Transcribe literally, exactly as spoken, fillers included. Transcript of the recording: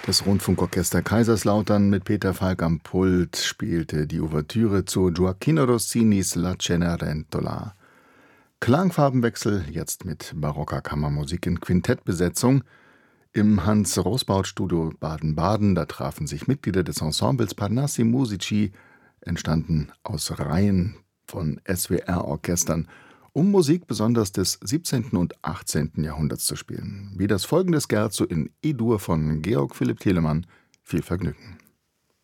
Das Rundfunkorchester Kaiserslautern mit Peter Falk am Pult spielte die Ouvertüre zu Gioacchino Rossinis La Cenerentola. Klangfarbenwechsel jetzt mit barocker Kammermusik in Quintettbesetzung. Im Hans-Rosbaud-Studio Baden-Baden, da trafen sich Mitglieder des Ensembles Parnassi Musici, entstanden aus Reihen von S W R-Orchestern, um Musik besonders des siebzehnten und achtzehnten Jahrhunderts zu spielen. Wie das folgende Scherzo in E-Dur von Georg Philipp Telemann. Viel Vergnügen.